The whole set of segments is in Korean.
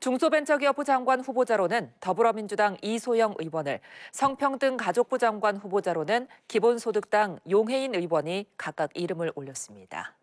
중소벤처기업부 장관 후보자로는 더불어민주당 이소영 의원을, 성평등가족부 장관 후보자로는 기본소득당 용혜인 의원이 각각 이름을 올렸습니다.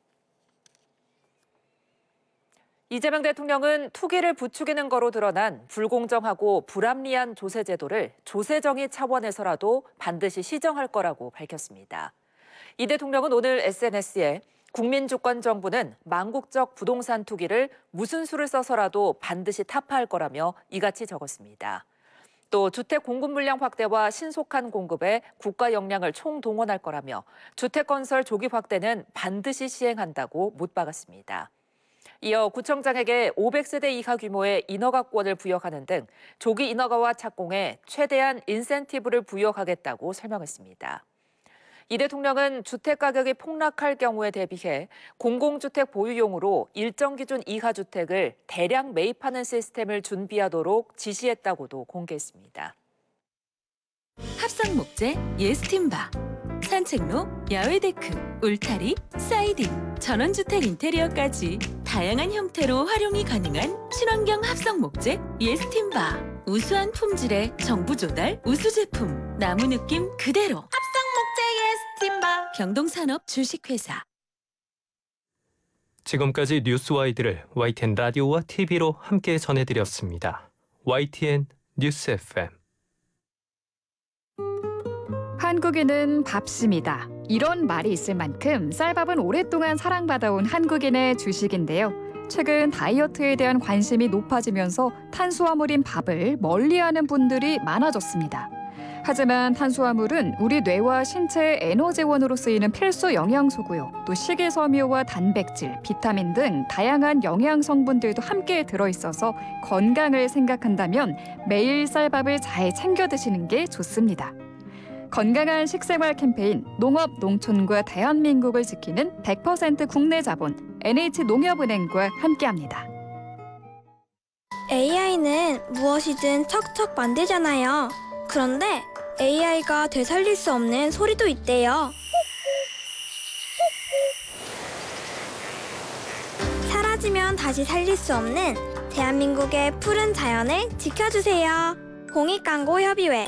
이재명 대통령은 투기를 부추기는 거로 드러난 불공정하고 불합리한 조세제도를 조세정의 차원에서라도 반드시 시정할 거라고 밝혔습니다. 이 대통령은 오늘 SNS에 국민주권정부는 망국적 부동산 투기를 무슨 수를 써서라도 반드시 타파할 거라며 이같이 적었습니다. 또 주택 공급 물량 확대와 신속한 공급에 국가 역량을 총동원할 거라며 주택 건설 조기 확대는 반드시 시행한다고 못박았습니다. 이어 구청장에게 500세대 이하 규모의 인허가권을 부여하는 등 조기 인허가와 착공에 최대한 인센티브를 부여하겠다고 설명했습니다. 이 대통령은 주택 가격이 폭락할 경우에 대비해 공공주택 보유용으로 일정 기준 이하 주택을 대량 매입하는 시스템을 준비하도록 지시했다고도 공개했습니다. 합성 목재, 예스팀바, 산책로, 야외 데크, 울타리, 사이딩, 전원주택 인테리어까지 다양한 형태로 활용이 가능한 친환경 합성 목재, 예스팀바. 우수한 품질의 정부 조달 우수 제품, 나무 느낌 그대로. 예스팀바. 경동산업 주식회사. 지금까지 뉴스와이드를 YTN 라디오와 TV로 함께 전해드렸습니다. YTN 뉴스 FM. 한국인은 밥심이다. 이런 말이 있을 만큼 쌀밥은 오랫동안 사랑받아온 한국인의 주식인데요. 최근 다이어트에 대한 관심이 높아지면서 탄수화물인 밥을 멀리하는 분들이 많아졌습니다. 하지만 탄수화물은 우리 뇌와 신체의 에너지원으로 쓰이는 필수 영양소고요. 또 식이섬유와 단백질, 비타민 등 다양한 영양 성분들도 함께 들어있어서 건강을 생각한다면 매일 쌀밥을 잘 챙겨 드시는 게 좋습니다. 건강한 식생활 캠페인 농업, 농촌과 대한민국을 지키는 100% 국내 자본 NH농협은행과 함께합니다. AI는 무엇이든 척척 만들잖아요. 그런데 AI가 되살릴 수 없는 소리도 있대요. 사라지면 다시 살릴 수 없는 대한민국의 푸른 자연을 지켜주세요. 공익광고협의회.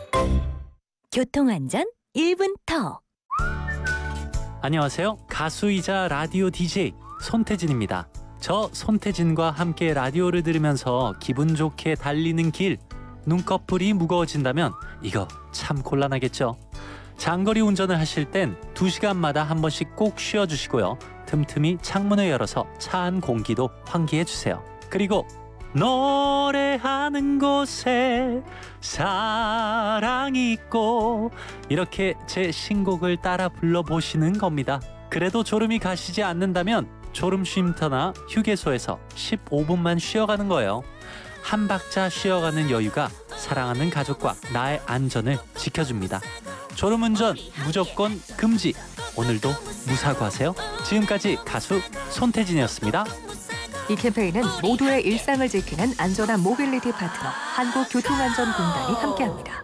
교통안전 1분 더. 안녕하세요. 가수이자 라디오 DJ 손태진입니다. 저 손태진과 함께 라디오를 들으면서 기분 좋게 달리는 길, 눈꺼풀이 무거워진다면 이거 참 곤란하겠죠. 장거리 운전을 하실 땐 2시간마다 한 번씩 꼭 쉬어주시고요. 틈틈이 창문을 열어서 차안 공기도 환기해주세요. 그리고 노래하는 곳에 사랑이 있고, 이렇게 제 신곡을 따라 불러보시는 겁니다. 그래도 졸음이 가시지 않는다면 졸음 쉼터나 휴게소에서 15분만 쉬어가는 거예요. 한 박자 쉬어가는 여유가 사랑하는 가족과 나의 안전을 지켜줍니다. 졸음운전 무조건 금지. 오늘도 무사고하세요. 지금까지 가수 손태진이었습니다. 이 캠페인은 모두의 일상을 지키는 안전한 모빌리티 파트너 한국교통안전공단이 함께합니다.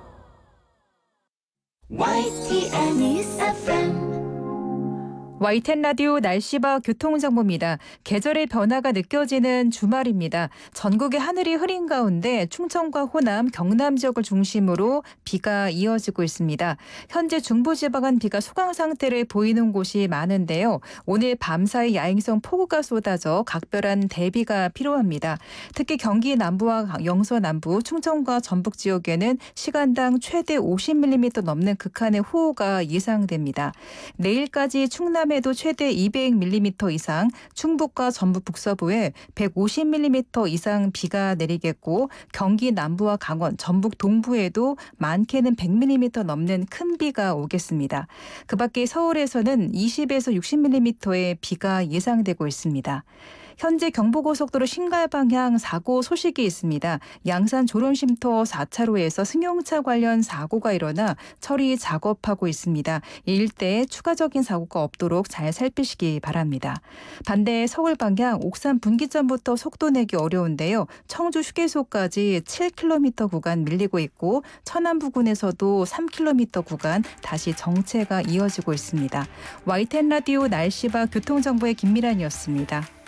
YTN 뉴스 FM. YTN 라디오 날씨와 교통정보입니다. 계절의 변화가 느껴지는 주말입니다. 전국의 하늘이 흐린 가운데 충청과 호남, 경남 지역을 중심으로 비가 이어지고 있습니다. 현재 중부지방은 비가 소강 상태를 보이는 곳이 많은데요. 오늘 밤사이 야행성 폭우가 쏟아져 각별한 대비가 필요합니다. 특히 경기 남부와 영서 남부, 충청과 전북 지역에는 시간당 최대 50mm 넘는 극한의 호우가 예상됩니다. 내일까지 충남 에도 최대 200mm 이상, 충북과 전북 북서부에 150mm 이상 비가 내리겠고, 경기 남부와 강원, 전북 동부에도 많게는 100mm 넘는 큰 비가 오겠습니다. 그 밖에 서울에서는 20에서 60mm의 비가 예상되고 있습니다. 현재 경부고속도로 신갈 방향 사고 소식이 있습니다. 양산 졸음쉼터 4차로에서 승용차 관련 사고가 일어나 처리 작업하고 있습니다. 이 일대에 추가적인 사고가 없도록 잘 살피시기 바랍니다. 반대 서울 방향 옥산 분기점부터 속도 내기 어려운데요. 청주 휴게소까지 7km 구간 밀리고 있고, 천안 부근에서도 3km 구간 다시 정체가 이어지고 있습니다. YTN 라디오 날씨와 교통정보의 김미란이었습니다.